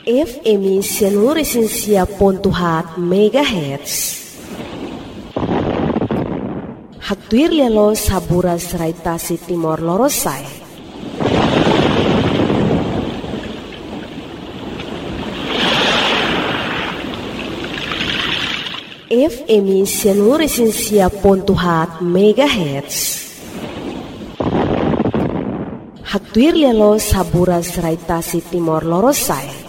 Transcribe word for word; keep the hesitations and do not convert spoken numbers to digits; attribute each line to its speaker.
Speaker 1: F M seluruh resensia pontuhat megahertz. Hatuir lelo sabura seraitasi timor lorosai. F M seluruh resensia pontuhat megahertz. Hatuir lelo sabura seraitasi timor lorosai.